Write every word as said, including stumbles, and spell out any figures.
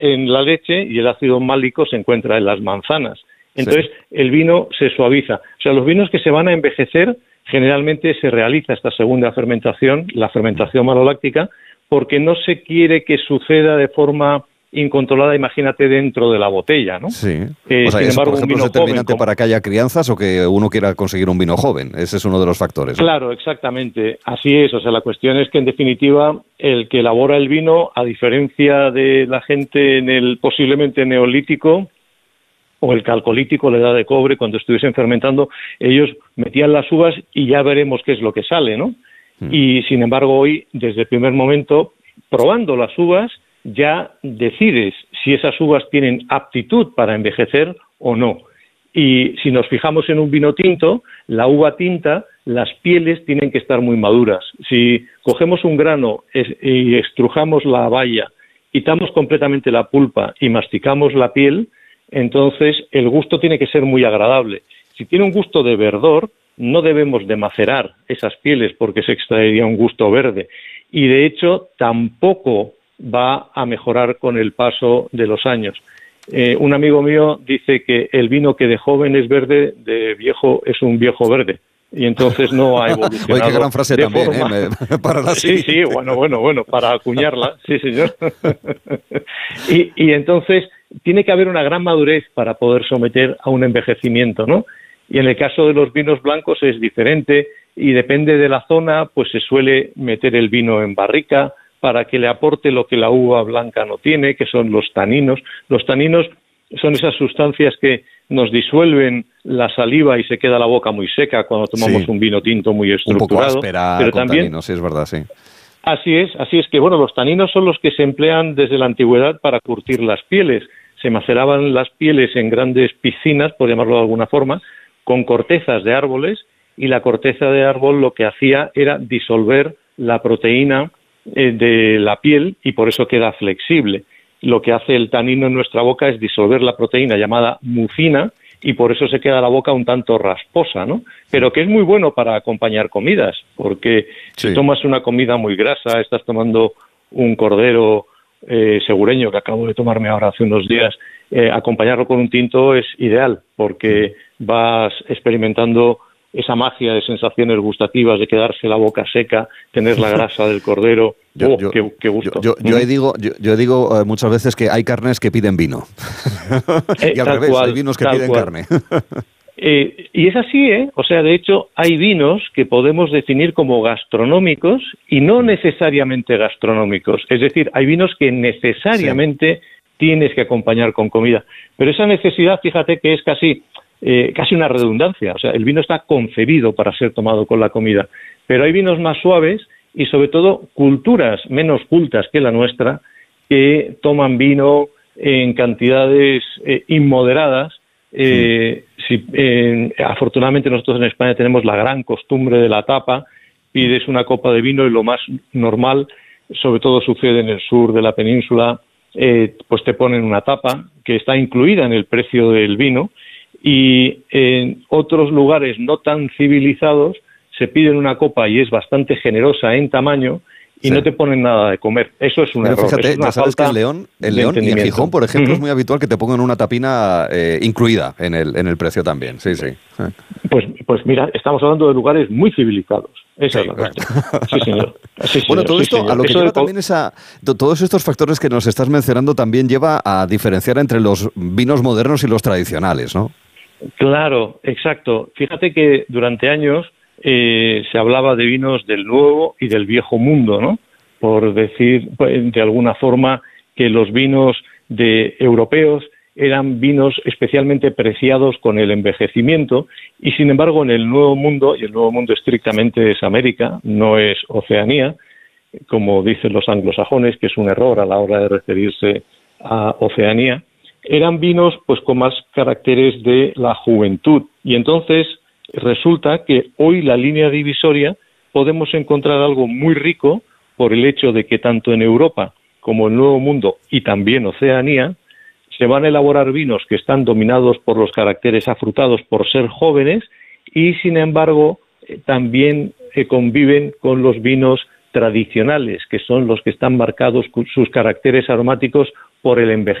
en la leche y el ácido málico se encuentra en las manzanas. Entonces, sí. el vino se suaviza. O sea, los vinos que se van a envejecer, generalmente se realiza esta segunda fermentación, la fermentación maloláctica, porque no se quiere que suceda de forma incontrolada, imagínate, dentro de la botella, ¿no? Sí. Eh, o sea, sin ¿eso, embargo, por ejemplo, un es vino determinante joven, como... para que haya crianzas o que uno quiera conseguir un vino joven? Ese es uno de los factores, ¿no? Claro, exactamente. Así es. O sea, la cuestión es que, en definitiva, el que elabora el vino, a diferencia de la gente en el posiblemente neolítico o el calcolítico, la edad de cobre, cuando estuviesen fermentando, ellos metían las uvas y ya veremos qué es lo que sale, ¿no? Mm. Y, sin embargo, hoy, desde el primer momento, probando las uvas, ya decides si esas uvas tienen aptitud para envejecer o no. Y si nos fijamos en un vino tinto, la uva tinta, las pieles tienen que estar muy maduras. Si cogemos un grano y estrujamos la baya, quitamos completamente la pulpa y masticamos la piel, entonces el gusto tiene que ser muy agradable. Si tiene un gusto de verdor, no debemos de macerar esas pieles porque se extraería un gusto verde. Y de hecho, tampoco va a mejorar con el paso de los años. Eh, un amigo mío dice que el vino que de joven es verde, de viejo es un viejo verde. Y entonces no ha evolucionado. Oye, qué gran frase de también, forma... ¿eh? Me, para la sí, sí, bueno, bueno, bueno, para acuñarla, sí, señor. y, y entonces tiene que haber una gran madurez para poder someter a un envejecimiento, ¿no? Y en el caso de los vinos blancos es diferente y depende de la zona, pues se suele meter el vino en barrica para que le aporte lo que la uva blanca no tiene, que son los taninos. Los taninos son esas sustancias que nos disuelven la saliva y se queda la boca muy seca cuando tomamos sí. un vino tinto muy estructurado. Un poco áspera, pero con también, taninos, sí, es verdad, sí. Así es, así es que, bueno, los taninos son los que se emplean desde la antigüedad para curtir las pieles. Se maceraban las pieles en grandes piscinas, por llamarlo de alguna forma, con cortezas de árboles, y la corteza de árbol lo que hacía era disolver la proteína eh, de la piel y por eso queda flexible. Lo que hace el tanino en nuestra boca es disolver la proteína llamada mucina y por eso se queda la boca un tanto rasposa, ¿no? Pero que es muy bueno para acompañar comidas, porque sí. si tomas una comida muy grasa, estás tomando un cordero eh, segureño que acabo de tomarme ahora hace unos días, eh, acompañarlo con un tinto es ideal, porque vas experimentando esa magia de sensaciones gustativas, de quedarse la boca seca, tener la grasa del cordero. Yo, oh, yo, qué, qué gusto. Yo, yo, yo digo, yo, yo digo eh, muchas veces que hay carnes que piden vino. Eh, y al revés, cual, hay vinos que piden cual. carne. eh, y es así, ¿eh? O sea, de hecho, hay vinos que podemos definir como gastronómicos y no necesariamente gastronómicos. Es decir, hay vinos que necesariamente sí. tienes que acompañar con comida. Pero esa necesidad, fíjate que es casi... Eh, casi una redundancia, o sea, el vino está concebido para ser tomado con la comida, pero hay vinos más suaves y sobre todo culturas menos cultas que la nuestra que toman vino en cantidades eh, inmoderadas. Eh, sí. si, eh, afortunadamente nosotros en España tenemos la gran costumbre de la tapa, pides una copa de vino y lo más normal, sobre todo sucede en el sur de la península, eh, pues te ponen una tapa que está incluida en el precio del vino. Y en otros lugares no tan civilizados se piden una copa y es bastante generosa en tamaño y sí. no te ponen nada de comer. Eso es un Pero error. Fíjate, es una ya sabes que en León, en León y en Gijón, por ejemplo, uh-huh. es muy habitual que te pongan una tapina eh, incluida en el, en el precio también. Sí, sí. Pues, pues mira, estamos hablando de lugares muy civilizados. Esa sí, es la cuestión. Sí, señor. Sí, señor. Bueno, todo sí, esto, señor. a lo que Eso lleva de... también es a... Todos estos factores que nos estás mencionando también lleva a diferenciar entre los vinos modernos y los tradicionales, ¿no? Claro, exacto. Fíjate que durante años eh, se hablaba de vinos del nuevo y del viejo mundo, ¿no? Por decir de alguna forma que los vinos de europeos eran vinos especialmente preciados con el envejecimiento y sin embargo en el nuevo mundo, y el nuevo mundo estrictamente es América, no es Oceanía, como dicen los anglosajones, que es un error a la hora de referirse a Oceanía, eran vinos pues con más caracteres de la juventud y entonces resulta que hoy la línea divisoria podemos encontrar algo muy rico por el hecho de que tanto en Europa como en el Nuevo Mundo y también Oceanía se van a elaborar vinos que están dominados por los caracteres afrutados por ser jóvenes y sin embargo eh, también eh, conviven con los vinos tradicionales, que son los que están marcados con sus caracteres aromáticos por el envejecimiento